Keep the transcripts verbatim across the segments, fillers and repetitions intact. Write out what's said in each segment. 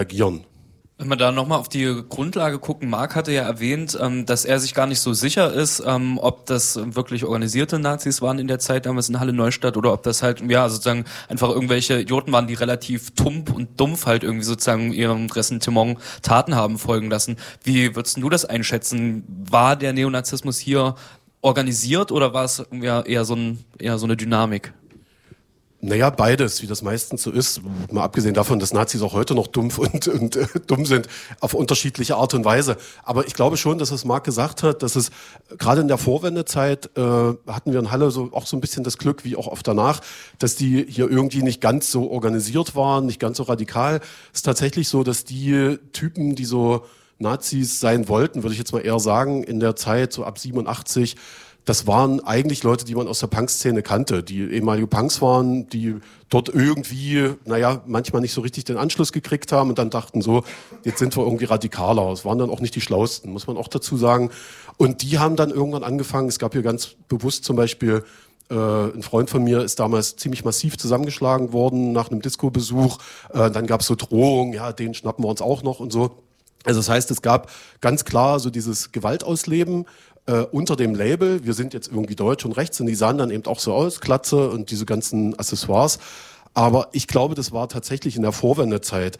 reagieren. Wenn man da nochmal auf die Grundlage gucken, Marc hatte ja erwähnt, ähm, dass er sich gar nicht so sicher ist, ähm, ob das wirklich organisierte Nazis waren in der Zeit damals in Halle-Neustadt oder ob das halt, ja, sozusagen einfach irgendwelche Idioten waren, die relativ tump und dumpf halt irgendwie sozusagen ihrem Ressentiment Taten haben folgen lassen. Wie würdest du das einschätzen? War der Neonazismus hier organisiert oder war es ja eher so ein, eher so eine Dynamik? Naja, beides, wie das meistens so ist. Mal abgesehen davon, dass Nazis auch heute noch dumpf und, und äh, dumm sind, auf unterschiedliche Art und Weise. Aber ich glaube schon, dass es Marc gesagt hat, dass es gerade in der Vorwendezeit äh, hatten wir in Halle so auch so ein bisschen das Glück, wie auch oft danach, dass die hier irgendwie nicht ganz so organisiert waren, nicht ganz so radikal. Es ist tatsächlich so, dass die Typen, die so Nazis sein wollten, würde ich jetzt mal eher sagen, in der Zeit so ab siebenundachtzig, das waren eigentlich Leute, die man aus der Punk-Szene kannte, die ehemalige Punks waren, die dort irgendwie, naja, manchmal nicht so richtig den Anschluss gekriegt haben und dann dachten so, jetzt sind wir irgendwie radikaler. Es waren dann auch nicht die Schlausten, muss man auch dazu sagen. Und die haben dann irgendwann angefangen, es gab hier ganz bewusst zum Beispiel, äh, ein Freund von mir ist damals ziemlich massiv zusammengeschlagen worden nach einem Disco-Besuch. Äh, dann gab es so Drohungen, ja, den schnappen wir uns auch noch und so. Also das heißt, es gab ganz klar so dieses Gewaltausleben, Äh, unter dem Label, wir sind jetzt irgendwie deutsch und rechts und die sahen dann eben auch so aus, Glatze und diese ganzen Accessoires. Aber ich glaube, das war tatsächlich in der Vorwendezeit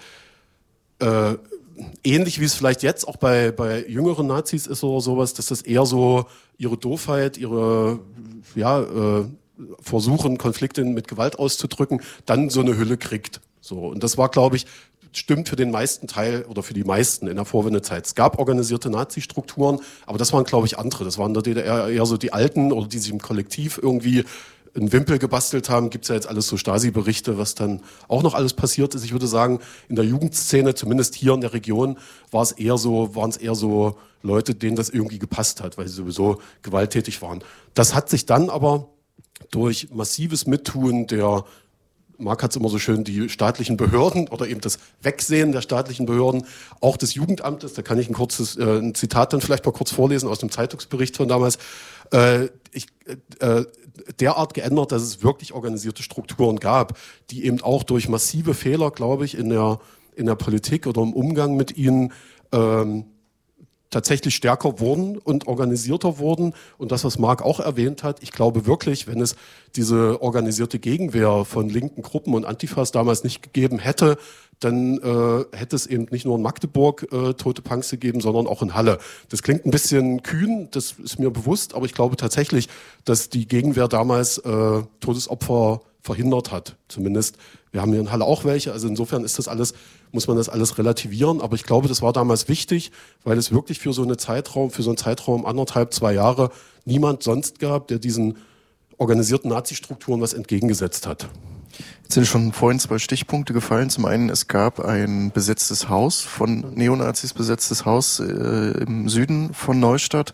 äh, ähnlich wie es vielleicht jetzt auch bei, bei jüngeren Nazis ist oder sowas, dass das eher so ihre Doofheit, ihre ja, äh, Versuchen, Konflikte mit Gewalt auszudrücken, dann so eine Hülle kriegt. So. Und das war, glaube ich, stimmt für den meisten Teil oder für die meisten in der Vorwendezeit. Es gab organisierte Nazi-Strukturen, aber das waren, glaube ich, andere. Das waren in der D D R eher so die Alten oder die sich im Kollektiv irgendwie einen Wimpel gebastelt haben. Gibt's ja jetzt alles so Stasi-Berichte, was dann auch noch alles passiert ist. Ich würde sagen, in der Jugendszene, zumindest hier in der Region, war es eher so, waren es eher so Leute, denen das irgendwie gepasst hat, weil sie sowieso gewalttätig waren. Das hat sich dann aber durch massives Mittun der Marc hat es immer so schön, die staatlichen Behörden oder eben das Wegsehen der staatlichen Behörden, auch des Jugendamtes, da kann ich ein kurzes äh, ein Zitat dann vielleicht mal kurz vorlesen aus dem Zeitungsbericht von damals, äh, ich, äh, derart geändert, dass es wirklich organisierte Strukturen gab, die eben auch durch massive Fehler, glaube ich, in der, in der Politik oder im Umgang mit ihnen ähm, tatsächlich stärker wurden und organisierter wurden. Und das, was Marc auch erwähnt hat, ich glaube wirklich, wenn es diese organisierte Gegenwehr von linken Gruppen und Antifas damals nicht gegeben hätte, dann äh, hätte es eben nicht nur in Magdeburg äh, tote Punks gegeben, sondern auch in Halle. Das klingt ein bisschen kühn, das ist mir bewusst, aber ich glaube tatsächlich, dass die Gegenwehr damals äh, Todesopfer verhindert hat. Zumindest, wir haben hier in Halle auch welche, also insofern ist das alles, muss man das alles relativieren, aber ich glaube, das war damals wichtig, weil es wirklich für so eine Zeitraum, für so einen Zeitraum anderthalb, zwei Jahre niemand sonst gab, der diesen organisierten Nazi-Strukturen was entgegengesetzt hat. Jetzt sind schon vorhin zwei Stichpunkte gefallen. Zum einen, es gab ein besetztes Haus, von Neonazis besetztes Haus äh, im Süden von Neustadt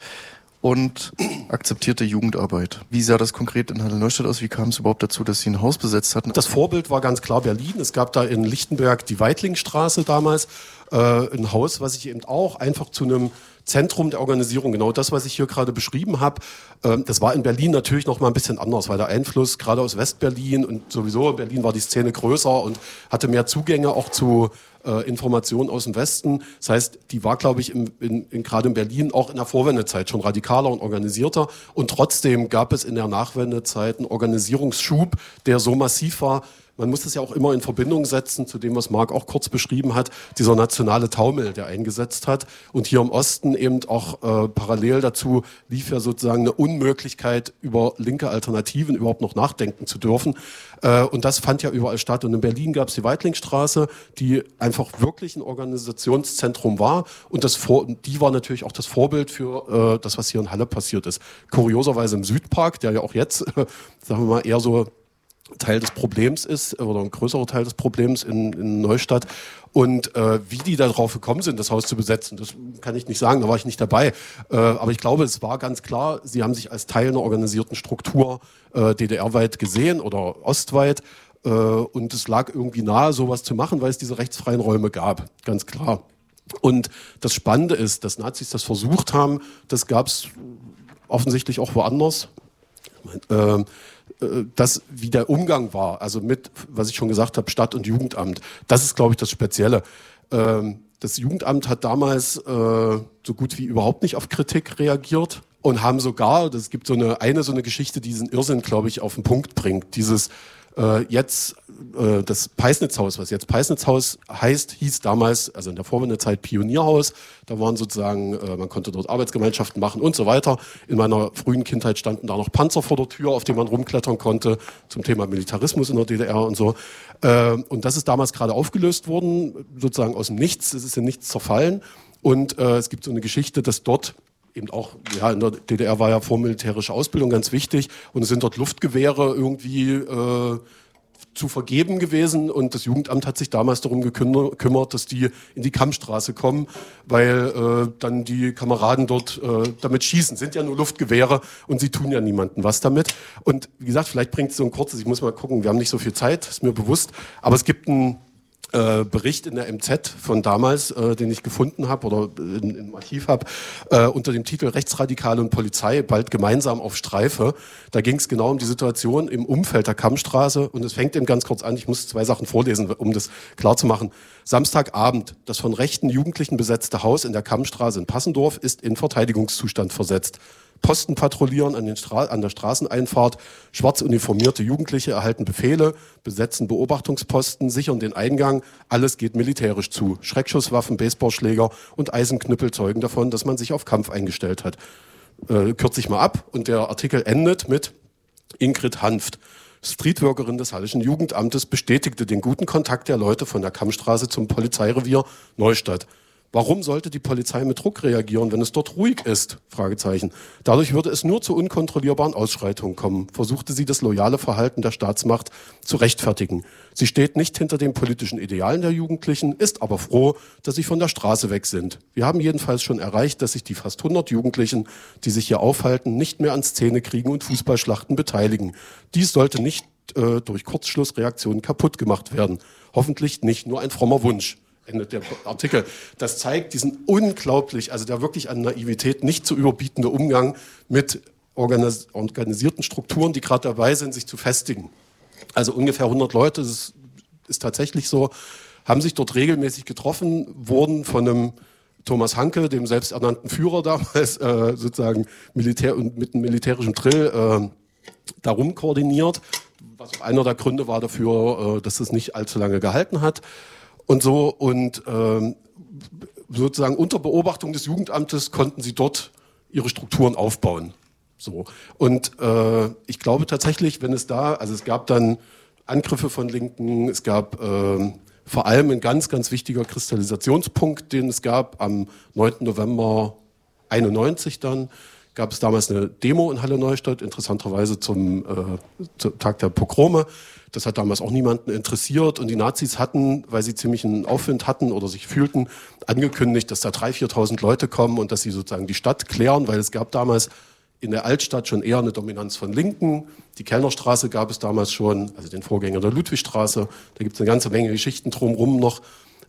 und akzeptierte Jugendarbeit. Wie sah das konkret in Halle-Neustadt aus? Wie kam es überhaupt dazu, dass sie ein Haus besetzt hatten? Das Vorbild war ganz klar Berlin. Es gab da in Lichtenberg die Weitlingstraße damals, äh, ein Haus, was sich eben auch einfach zu einem Zentrum der Organisierung, genau das, was ich hier gerade beschrieben habe. Ähm, das war in Berlin natürlich noch mal ein bisschen anders, weil der Einfluss gerade aus Westberlin und sowieso in Berlin war die Szene größer und hatte mehr Zugänge auch zu äh, Informationen aus dem Westen. Das heißt, die war, glaube ich, im, in, in, gerade in Berlin auch in der Vorwendezeit schon radikaler und organisierter. Und trotzdem gab es in der Nachwendezeit einen Organisierungsschub, der so massiv war. Man muss das ja auch immer in Verbindung setzen zu dem, was Marc auch kurz beschrieben hat, dieser nationale Taumel, der eingesetzt hat. Und hier im Osten eben auch äh, parallel dazu lief ja sozusagen eine Unmöglichkeit, über linke Alternativen überhaupt noch nachdenken zu dürfen. Äh, und das fand ja überall statt. Und in Berlin gab es die Weitlingstraße, die einfach wirklich ein Organisationszentrum war. Und das Vor- die war natürlich auch das Vorbild für äh, das, was hier in Halle passiert ist. Kurioserweise im Südpark, der ja auch jetzt, äh, sagen wir mal, eher so Teil des Problems ist oder ein größerer Teil des Problems in, in Neustadt. Und äh, wie die da drauf gekommen sind, das Haus zu besetzen, das kann ich nicht sagen, da war ich nicht dabei. Äh, aber ich glaube, es war ganz klar, sie haben sich als Teil einer organisierten Struktur äh, D D R-weit gesehen oder ostweit. Äh, und es lag irgendwie nahe, sowas zu machen, weil es diese rechtsfreien Räume gab, ganz klar. Und das Spannende ist, dass Nazis das versucht haben, das gab es offensichtlich auch woanders. Äh, das, wie der Umgang war, also mit, was ich schon gesagt habe, Stadt- und Jugendamt, das ist, glaube ich, das Spezielle. Ähm, das Jugendamt hat damals äh, so gut wie überhaupt nicht auf Kritik reagiert und haben sogar, das gibt so eine, eine so eine Geschichte, die diesen Irrsinn, glaube ich, auf den Punkt bringt. Dieses äh, jetzt, äh, das Peisnitzhaus, was jetzt Peisnitzhaus heißt, hieß damals, also in der Vorwendezeit Pionierhaus. Da waren sozusagen, äh, man konnte dort Arbeitsgemeinschaften machen und so weiter. In meiner frühen Kindheit standen da noch Panzer vor der Tür, auf denen man rumklettern konnte, zum Thema Militarismus in der D D R und so. Äh, und das ist damals gerade aufgelöst worden, sozusagen aus dem Nichts. Es ist in nichts zerfallen. Und äh, es gibt so eine Geschichte, dass dort eben auch, ja, in der D D R war ja vormilitärische Ausbildung ganz wichtig und es sind dort Luftgewehre irgendwie äh, zu vergeben gewesen und das Jugendamt hat sich damals darum gekümmert, dass die in die Kammstraße kommen, weil äh, dann die Kameraden dort äh, damit schießen. Sind ja nur Luftgewehre und sie tun ja niemandem was damit. Und wie gesagt, vielleicht bringt es so ein kurzes, ich muss mal gucken, wir haben nicht so viel Zeit, ist mir bewusst, aber es gibt ein Äh, Bericht in der M Z von damals, äh, den ich gefunden habe oder in, im Archiv habe, äh, unter dem Titel Rechtsradikale und Polizei bald gemeinsam auf Streife. Da ging es genau um die Situation im Umfeld der Kammstraße und es fängt eben ganz kurz an, ich muss zwei Sachen vorlesen, um das klar zu machen. Samstagabend, das von rechten Jugendlichen besetzte Haus in der Kammstraße in Passendorf ist in Verteidigungszustand versetzt. Posten patrouillieren an, den Stra- an der Straßeneinfahrt, schwarz uniformierte Jugendliche erhalten Befehle, besetzen Beobachtungsposten, sichern den Eingang, alles geht militärisch zu. Schreckschusswaffen, Baseballschläger und Eisenknüppel zeugen davon, dass man sich auf Kampf eingestellt hat. Äh, kürze ich mal ab und der Artikel endet mit Ingrid Hanft. Streetworkerin des Hallischen Jugendamtes bestätigte den guten Kontakt der Leute von der Kammstraße zum Polizeirevier Neustadt. Warum sollte die Polizei mit Druck reagieren, wenn es dort ruhig ist? Fragezeichen. Dadurch würde es nur zu unkontrollierbaren Ausschreitungen kommen, versuchte sie das loyale Verhalten der Staatsmacht zu rechtfertigen. Sie steht nicht hinter den politischen Idealen der Jugendlichen, ist aber froh, dass sie von der Straße weg sind. Wir haben jedenfalls schon erreicht, dass sich die fast hundert Jugendlichen, die sich hier aufhalten, nicht mehr an Szenekriegen und Fußballschlachten beteiligen. Dies sollte nicht äh, durch Kurzschlussreaktionen kaputt gemacht werden. Hoffentlich nicht nur ein frommer Wunsch. Endet der Artikel. Das zeigt diesen unglaublich, also der wirklich an Naivität nicht zu überbietende Umgang mit organis- organisierten Strukturen, die gerade dabei sind, sich zu festigen. Also ungefähr hundert Leute, das ist, ist tatsächlich so, haben sich dort regelmäßig getroffen, wurden von einem Thomas Hanke, dem selbsternannten Führer damals, äh, sozusagen Militär und mit einem militärischen Drill äh, darum koordiniert, was auch einer der Gründe war dafür, äh, dass es nicht allzu lange gehalten hat. Und so, und ähm, sozusagen unter Beobachtung des Jugendamtes konnten sie dort ihre Strukturen aufbauen. So. Und äh, ich glaube tatsächlich, wenn es da, also es gab dann Angriffe von Linken, es gab äh, vor allem ein ganz, ganz wichtiger Kristallisationspunkt, den es gab am neunten November einundneunzig dann, gab es damals eine Demo in Halle Neustadt, interessanterweise zum, äh, zum Tag der Pogrome. Das hat damals auch niemanden interessiert und die Nazis hatten, weil sie ziemlich einen Aufwind hatten oder sich fühlten, angekündigt, dass da dreitausend, viertausend Leute kommen und dass sie sozusagen die Stadt klären, weil es gab damals in der Altstadt schon eher eine Dominanz von Linken. Die Kellnerstraße gab es damals schon, also den Vorgänger der Ludwigstraße. Da gibt es eine ganze Menge Geschichten drumherum noch.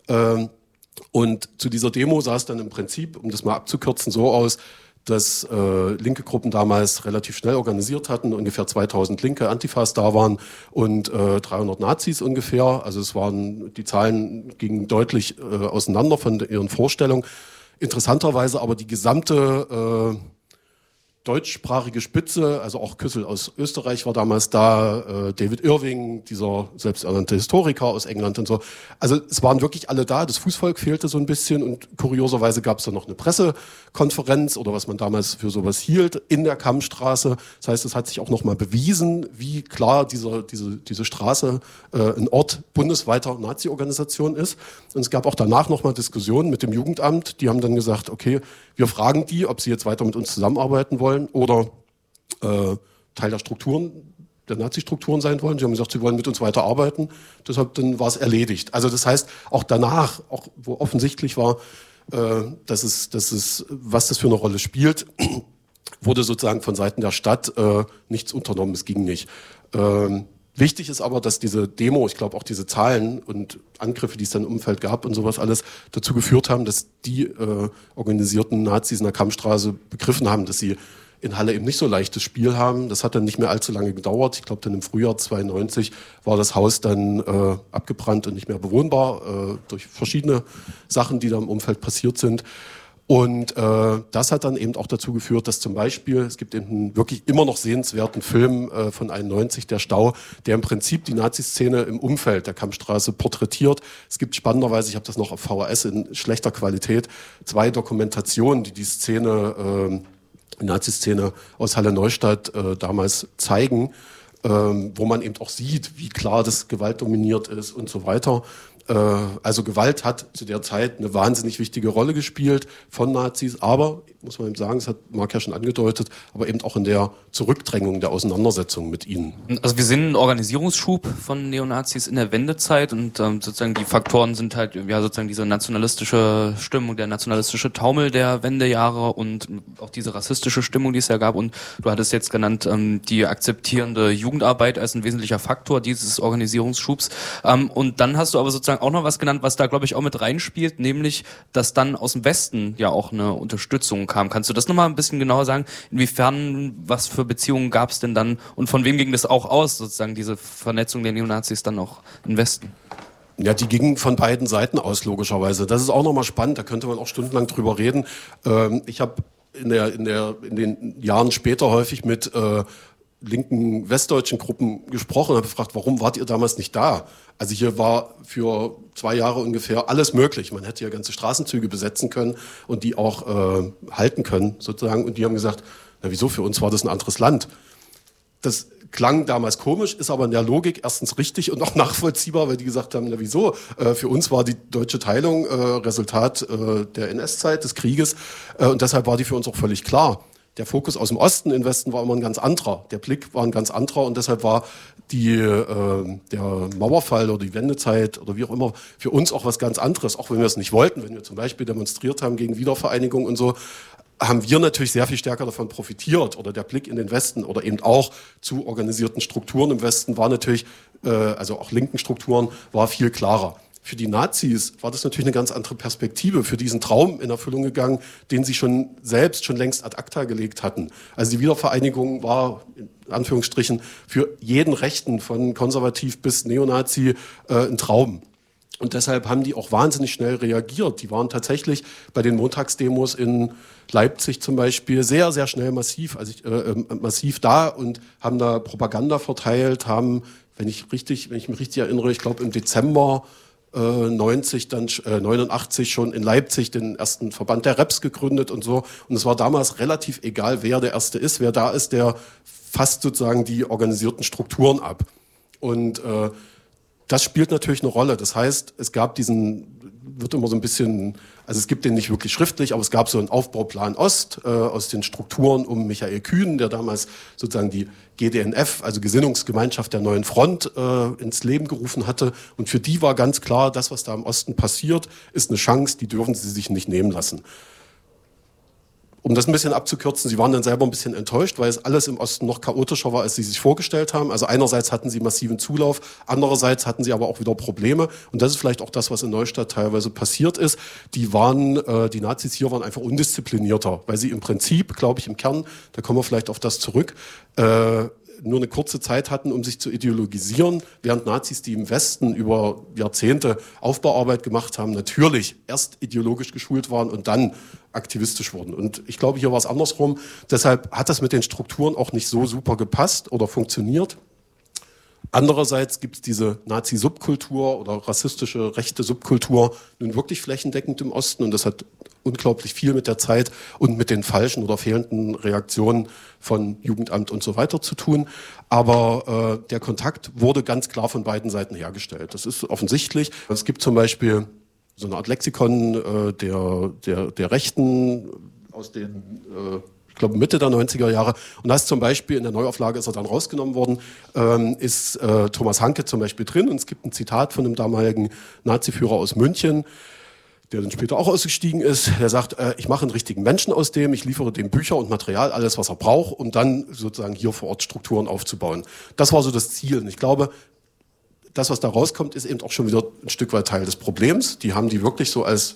Und zu dieser Demo sah es dann im Prinzip, um das mal abzukürzen, so aus, dass äh, linke Gruppen damals relativ schnell organisiert hatten, ungefähr zweitausend linke Antifas da waren und äh, dreihundert Nazis ungefähr. Also es waren, die Zahlen gingen deutlich äh, auseinander von ihren Vorstellungen. Interessanterweise aber die gesamte äh, deutschsprachige Spitze, also auch Küssel aus Österreich war damals da, äh, David Irving, dieser selbsternannte Historiker aus England und so. Also es waren wirklich alle da, das Fußvolk fehlte so ein bisschen und kurioserweise gab es dann noch eine Pressekonferenz oder was man damals für sowas hielt in der Kammstraße. Das heißt, es hat sich auch nochmal bewiesen, wie klar diese, diese, diese Straße äh, ein Ort bundesweiter Nazi-Organisation ist. Und es gab auch danach nochmal Diskussionen mit dem Jugendamt, die haben dann gesagt, okay, wir fragen die, ob sie jetzt weiter mit uns zusammenarbeiten wollen oder äh, Teil der Strukturen, der Nazi-Strukturen sein wollen. Sie haben gesagt, sie wollen mit uns weiterarbeiten. Deshalb dann war es erledigt. Also das heißt, auch danach, auch wo offensichtlich war, äh, dass es, dass es, was das für eine Rolle spielt, wurde sozusagen von Seiten der Stadt äh, nichts unternommen. Es ging nicht. Ähm, Wichtig ist aber, dass diese Demo, ich glaube auch diese Zahlen und Angriffe, die es dann im Umfeld gab und sowas alles, dazu geführt haben, dass die äh, organisierten Nazis in der Kammstraße begriffen haben, dass sie in Halle eben nicht so leichtes Spiel haben. Das hat dann nicht mehr allzu lange gedauert. Ich glaube, dann im Frühjahr zweiundneunzig war das Haus dann äh, abgebrannt und nicht mehr bewohnbar äh, durch verschiedene Sachen, die da im Umfeld passiert sind. Und äh, das hat dann eben auch dazu geführt, dass zum Beispiel, es gibt eben einen wirklich immer noch sehenswerten Film äh, von einundneunzig, Der Stau, der im Prinzip die Nazi-Szene im Umfeld der Kampfstraße porträtiert. Es gibt spannenderweise, ich habe das noch auf V H S in schlechter Qualität, zwei Dokumentationen, die die Szene, äh, die Nazi-Szene aus Halle-Neustadt äh, damals zeigen, äh, wo man eben auch sieht, wie klar das gewaltdominiert ist und so weiter. Also Gewalt hat zu der Zeit eine wahnsinnig wichtige Rolle gespielt von Nazis, aber, muss man eben sagen, das hat Marc ja schon angedeutet, aber eben auch in der Zurückdrängung der Auseinandersetzung mit ihnen. Also wir sehen einen Organisierungsschub von Neonazis in der Wendezeit und ähm, sozusagen die Faktoren sind halt ja sozusagen diese nationalistische Stimmung, der nationalistische Taumel der Wendejahre und auch diese rassistische Stimmung, die es ja gab, und du hattest jetzt genannt ähm, die akzeptierende Jugendarbeit als ein wesentlicher Faktor dieses Organisierungsschubs, ähm, und dann hast du aber sozusagen auch noch was genannt, was da, glaube ich, auch mit reinspielt, nämlich, dass dann aus dem Westen ja auch eine Unterstützung kam. Kannst du das nochmal ein bisschen genauer sagen? Inwiefern, was für Beziehungen gab es denn dann und von wem ging das auch aus, sozusagen diese Vernetzung der Neonazis dann auch im Westen? Ja, die gingen von beiden Seiten aus, logischerweise. Das ist auch nochmal spannend, da könnte man auch stundenlang drüber reden. Ähm, ich habe in, der, in, der, in den Jahren später häufig mit äh, linken westdeutschen Gruppen gesprochen und habe gefragt, warum wart ihr damals nicht da? Also hier war für zwei Jahre ungefähr alles möglich. Man hätte ja ganze Straßenzüge besetzen können und die auch äh, halten können, sozusagen. Und die haben gesagt, na wieso, für uns war das ein anderes Land. Das klang damals komisch, ist aber in der Logik erstens richtig und auch nachvollziehbar, weil die gesagt haben, na wieso, äh, für uns war die deutsche Teilung äh, Resultat äh, der N S-Zeit, des Krieges, äh, und deshalb war die für uns auch völlig klar. Der Fokus aus dem Osten in den Westen war immer ein ganz anderer. Der Blick war ein ganz anderer und deshalb war die, äh, der Mauerfall oder die Wendezeit oder wie auch immer für uns auch was ganz anderes. Auch wenn wir es nicht wollten, wenn wir zum Beispiel demonstriert haben gegen Wiedervereinigung und so, haben wir natürlich sehr viel stärker davon profitiert. Oder der Blick in den Westen oder eben auch zu organisierten Strukturen im Westen war natürlich, äh, also auch linken Strukturen, war viel klarer. Für die Nazis war das natürlich eine ganz andere Perspektive, für diesen Traum in Erfüllung gegangen, den sie schon selbst schon längst ad acta gelegt hatten. Also die Wiedervereinigung war, in Anführungsstrichen, für jeden Rechten, von konservativ bis Neonazi, äh, ein Traum. Und deshalb haben die auch wahnsinnig schnell reagiert. Die waren tatsächlich bei den Montagsdemos in Leipzig zum Beispiel sehr, sehr schnell massiv, also äh, massiv da und haben da Propaganda verteilt, haben, wenn ich richtig, wenn ich mich richtig erinnere, ich glaube im Dezember neunzig, dann äh, neunundachtzig schon in Leipzig den ersten Verband der Reps gegründet und so. Und es war damals relativ egal, wer der Erste ist. Wer da ist, der fasst sozusagen die organisierten Strukturen ab. Und äh, das spielt natürlich eine Rolle. Das heißt, es gab diesen, wird immer so ein bisschen, also es gibt den nicht wirklich schriftlich, aber es gab so einen Aufbauplan Ost äh, aus den Strukturen um Michael Kühn, der damals sozusagen die G D N F, also Gesinnungsgemeinschaft der Neuen Front, äh, ins Leben gerufen hatte. Und für die war ganz klar, das, was da im Osten passiert, ist eine Chance, die dürfen sie sich nicht nehmen lassen. Um das ein bisschen abzukürzen, sie waren dann selber ein bisschen enttäuscht, weil es alles im Osten noch chaotischer war, als sie sich vorgestellt haben. Also einerseits hatten sie massiven Zulauf, andererseits hatten sie aber auch wieder Probleme. Und das ist vielleicht auch das, was in Neustadt teilweise passiert ist. Die waren, äh, die Nazis hier waren einfach undisziplinierter, weil sie im Prinzip, glaube ich, im Kern, da kommen wir vielleicht auf das zurück, äh, nur eine kurze Zeit hatten, um sich zu ideologisieren, während Nazis, die im Westen über Jahrzehnte Aufbauarbeit gemacht haben, natürlich erst ideologisch geschult waren und dann aktivistisch wurden. Und ich glaube, hier war es andersrum. Deshalb hat das mit den Strukturen auch nicht so super gepasst oder funktioniert. Andererseits gibt es diese Nazi-Subkultur oder rassistische rechte Subkultur nun wirklich flächendeckend im Osten und das hat unglaublich viel mit der Zeit und mit den falschen oder fehlenden Reaktionen von Jugendamt und so weiter zu tun. Aber äh, der Kontakt wurde ganz klar von beiden Seiten hergestellt. Das ist offensichtlich. Es gibt zum Beispiel so eine Art Lexikon äh, der, der, der Rechten aus den äh, ich glaube Mitte der neunziger Jahre. Und da ist zum Beispiel, in der Neuauflage ist er dann rausgenommen worden, ähm, ist äh, Thomas Hanke zum Beispiel drin. Und es gibt ein Zitat von einem damaligen Naziführer aus München, der dann später auch ausgestiegen ist. Der sagt, äh, ich mache einen richtigen Menschen aus dem, ich liefere dem Bücher und Material, alles, was er braucht, um dann sozusagen hier vor Ort Strukturen aufzubauen. Das war so das Ziel. Und ich glaube, das, was da rauskommt, ist eben auch schon wieder ein Stück weit Teil des Problems. Die haben die wirklich so als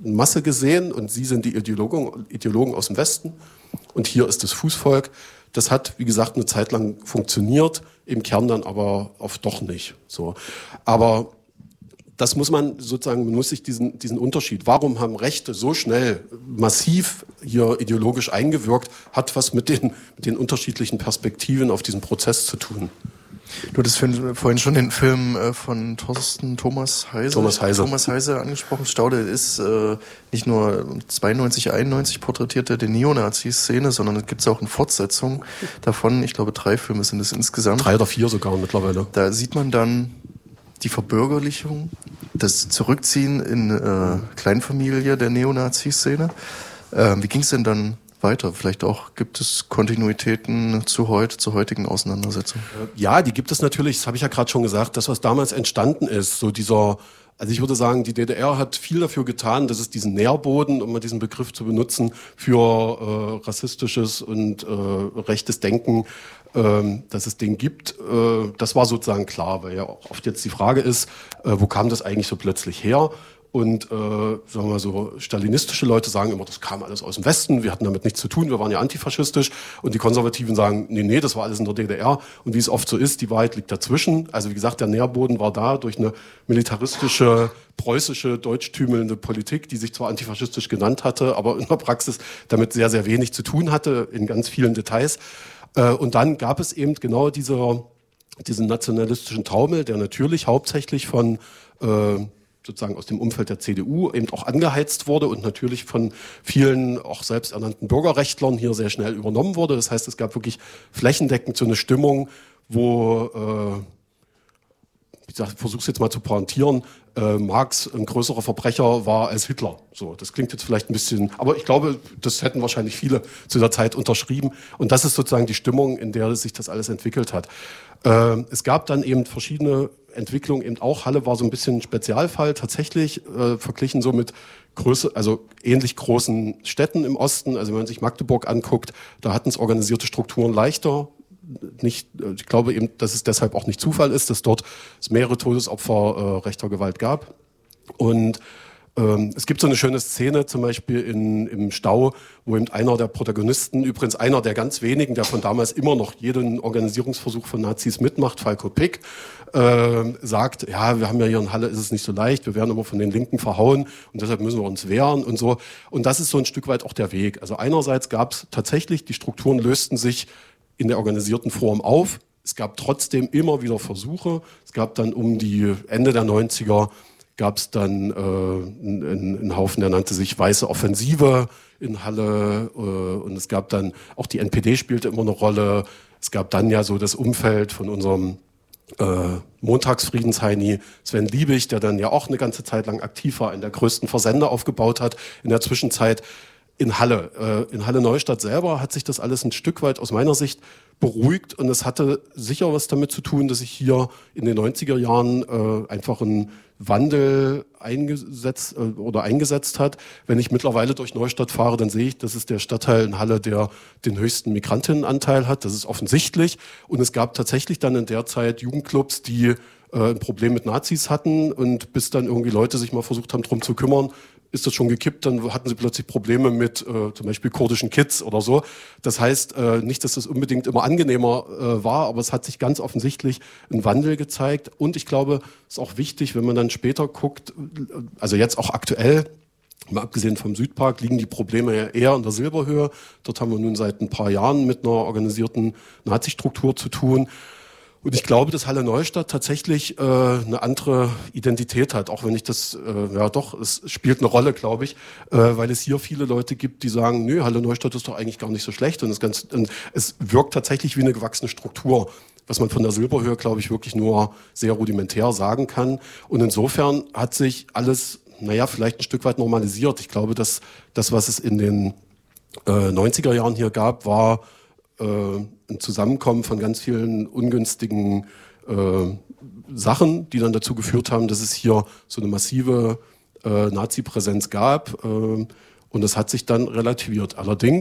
Masse gesehen und sie sind die Ideologen, Ideologen aus dem Westen und hier ist das Fußvolk. Das hat, wie gesagt, eine Zeit lang funktioniert, im Kern dann aber oft doch nicht. So. Aber das muss man sozusagen, man muss sich diesen, diesen Unterschied, warum haben Rechte so schnell massiv hier ideologisch eingewirkt, hat was mit den, mit den unterschiedlichen Perspektiven auf diesen Prozess zu tun. Du hattest vorhin schon den Film von Thorsten Thomas Heise, Thomas Heise. Thomas Heise angesprochen. Staude ist äh, nicht nur zweiundneunzig, einundneunzig porträtiert er die Neonazi-Szene, sondern es gibt auch eine Fortsetzung davon. Ich glaube, drei Filme sind es insgesamt. Drei oder vier sogar mittlerweile. Da sieht man dann die Verbürgerlichung, das Zurückziehen in äh, Kleinfamilie der Neonazi-Szene. Äh, wie ging es denn dann weiter? Vielleicht auch, gibt es Kontinuitäten zu heute, zur heutigen Auseinandersetzung? Ja, die gibt es natürlich, das habe ich ja gerade schon gesagt, das, was damals entstanden ist, so dieser, also ich würde sagen, die D D R hat viel dafür getan, dass es diesen Nährboden, um mal diesen Begriff zu benutzen, für äh, rassistisches und äh, rechtes Denken, äh, dass es den gibt. Äh, das war sozusagen klar, weil ja auch oft jetzt die Frage ist, äh, wo kam das eigentlich so plötzlich her? Und äh, sagen wir mal so, stalinistische Leute sagen immer, das kam alles aus dem Westen, wir hatten damit nichts zu tun, wir waren ja antifaschistisch. Und die Konservativen sagen, nee, nee, das war alles in der D D R. Und wie es oft so ist, die Wahrheit liegt dazwischen. Also wie gesagt, der Nährboden war da durch eine militaristische, preußische, deutschtümelnde Politik, die sich zwar antifaschistisch genannt hatte, aber in der Praxis damit sehr, sehr wenig zu tun hatte, in ganz vielen Details. Äh, und dann gab es eben genau diese, diesen nationalistischen Taumel, der natürlich hauptsächlich von äh, sozusagen aus dem Umfeld der C D U eben auch angeheizt wurde und natürlich von vielen auch selbsternannten Bürgerrechtlern hier sehr schnell übernommen wurde. Das heißt, es gab wirklich flächendeckend so eine Stimmung, wo, äh, ich versuche es jetzt mal zu pointieren, äh, Marx ein größerer Verbrecher war als Hitler. So, das klingt jetzt vielleicht ein bisschen, aber ich glaube, das hätten wahrscheinlich viele zu der Zeit unterschrieben. Und das ist sozusagen die Stimmung, in der sich das alles entwickelt hat. Äh, es gab dann eben verschiedene Entwicklung eben auch. Halle war so ein bisschen ein Spezialfall tatsächlich, äh, verglichen so mit Größe, also ähnlich großen Städten im Osten. Also wenn man sich Magdeburg anguckt, da hatten es organisierte Strukturen leichter. Nicht, ich glaube eben, dass es deshalb auch nicht Zufall ist, dass dort es mehrere Todesopfer äh, rechter Gewalt gab. Und ähm, es gibt so eine schöne Szene, zum Beispiel in, im Stau, wo eben einer der Protagonisten, übrigens einer der ganz wenigen, der von damals immer noch jeden Organisierungsversuch von Nazis mitmacht, Falko Pick, äh, sagt, ja, wir haben ja hier in Halle, ist es nicht so leicht, wir werden immer von den Linken verhauen und deshalb müssen wir uns wehren und so. Und das ist so ein Stück weit auch der Weg. Also einerseits gab es tatsächlich, die Strukturen lösten sich in der organisierten Form auf. Es gab trotzdem immer wieder Versuche. Es gab dann um die Ende der neunziger gab es dann äh, einen, einen Haufen, der nannte sich Weiße Offensive in Halle äh, und es gab dann, auch die N P D spielte immer eine Rolle. Es gab dann ja so das Umfeld von unserem äh, Montagsfriedensheini Sven Liebig, der dann ja auch eine ganze Zeit lang aktiv war, einen der größten Versender aufgebaut hat. In der Zwischenzeit in Halle, äh, in Halle-Neustadt selber hat sich das alles ein Stück weit aus meiner Sicht beruhigt und es hatte sicher was damit zu tun, dass sich hier in den neunziger Jahren äh, einfach ein Wandel eingesetzt äh, oder eingesetzt hat. Wenn ich mittlerweile durch Neustadt fahre, dann sehe ich, das ist der Stadtteil in Halle, der den höchsten Migrantinnenanteil hat. Das ist offensichtlich. Und es gab tatsächlich dann in der Zeit Jugendclubs, die äh, ein Problem mit Nazis hatten und bis dann irgendwie Leute sich mal versucht haben, drum zu kümmern, ist das schon gekippt, dann hatten sie plötzlich Probleme mit äh, zum Beispiel kurdischen Kids oder so. Das heißt, äh, nicht, dass das unbedingt immer angenehmer äh, war, aber es hat sich ganz offensichtlich ein Wandel gezeigt. Und ich glaube, es ist auch wichtig, wenn man dann später guckt, also jetzt auch aktuell, mal abgesehen vom Südpark, liegen die Probleme ja eher in der Silberhöhe. Dort haben wir nun seit ein paar Jahren mit einer organisierten Nazi-Struktur zu tun. Und ich glaube, dass Halle-Neustadt tatsächlich äh, eine andere Identität hat, auch wenn ich das, äh, ja doch, es spielt eine Rolle, glaube ich, äh, weil es hier viele Leute gibt, die sagen, nö, Halle-Neustadt ist doch eigentlich gar nicht so schlecht und es, ganz, und es wirkt tatsächlich wie eine gewachsene Struktur, was man von der Silberhöhe, glaube ich, wirklich nur sehr rudimentär sagen kann. Und insofern hat sich alles, naja, vielleicht ein Stück weit normalisiert. Ich glaube, dass das, was es in den äh, neunziger Jahren hier gab, war ein Zusammenkommen von ganz vielen ungünstigen äh, Sachen, die dann dazu geführt haben, dass es hier so eine massive äh, Nazi-Präsenz gab. Äh, und das hat sich dann relativiert. Allerdings,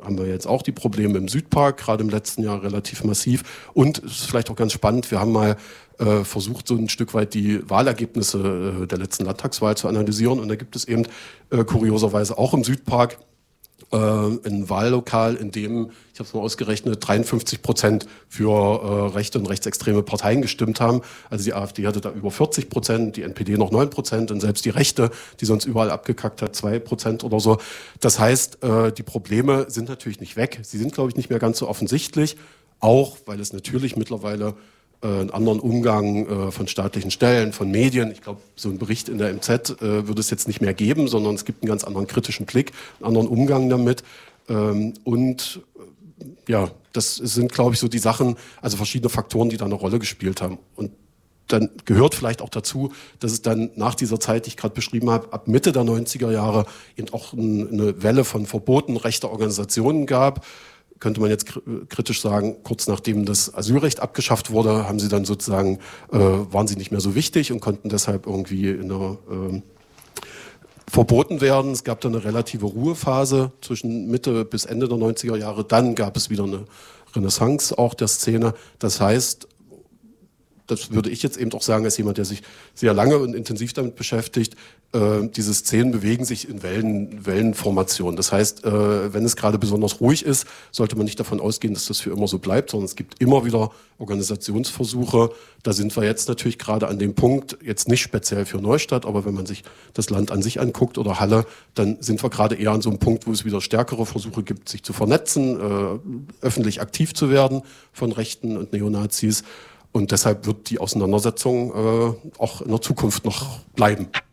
haben wir jetzt auch die Probleme im Südpark, gerade im letzten Jahr relativ massiv. Und es ist vielleicht auch ganz spannend, wir haben mal äh, versucht, so ein Stück weit die Wahlergebnisse äh, der letzten Landtagswahl zu analysieren. Und da gibt es eben äh, kurioserweise auch im Südpark äh, ein Wahllokal, in dem, ich habe es mal ausgerechnet, dreiundfünfzig Prozent für äh, rechte und rechtsextreme Parteien gestimmt haben. Also die AfD hatte da über vierzig Prozent, die N P D noch neun Prozent und selbst die Rechte, die sonst überall abgekackt hat, zwei Prozent oder so. Das heißt, äh, die Probleme sind natürlich nicht weg. Sie sind, glaube ich, nicht mehr ganz so offensichtlich, auch weil es natürlich mittlerweile einen anderen Umgang äh, von staatlichen Stellen, von Medien. Ich glaube, so ein Bericht in der M Z äh, würde es jetzt nicht mehr geben, sondern es gibt einen ganz anderen kritischen Blick, einen anderen Umgang damit. Ähm, und äh, ja, das sind, glaube ich, so die Sachen, also verschiedene Faktoren, die da eine Rolle gespielt haben. Und dann gehört vielleicht auch dazu, dass es dann nach dieser Zeit, die ich gerade beschrieben habe, ab Mitte der neunziger Jahre eben auch ein, eine Welle von Verboten rechter Organisationen gab. Könnte man jetzt kritisch sagen, kurz nachdem das Asylrecht abgeschafft wurde, haben sie dann sozusagen, äh, waren sie nicht mehr so wichtig und konnten deshalb irgendwie in einer, äh, verboten werden. Es gab dann eine relative Ruhephase zwischen Mitte bis Ende der neunziger Jahre. Dann gab es wieder eine Renaissance auch der Szene. Das heißt, das würde ich jetzt eben auch sagen, als jemand, der sich sehr lange und intensiv damit beschäftigt, äh, diese Szenen bewegen sich in Wellen, Wellenformation. Das heißt, äh, wenn es gerade besonders ruhig ist, sollte man nicht davon ausgehen, dass das für immer so bleibt, sondern es gibt immer wieder Organisationsversuche. Da sind wir jetzt natürlich gerade an dem Punkt, jetzt nicht speziell für Neustadt, aber wenn man sich das Land an sich anguckt oder Halle, dann sind wir gerade eher an so einem Punkt, wo es wieder stärkere Versuche gibt, sich zu vernetzen, äh, öffentlich aktiv zu werden von Rechten und Neonazis. Und deshalb wird die Auseinandersetzung äh, auch in der Zukunft noch bleiben.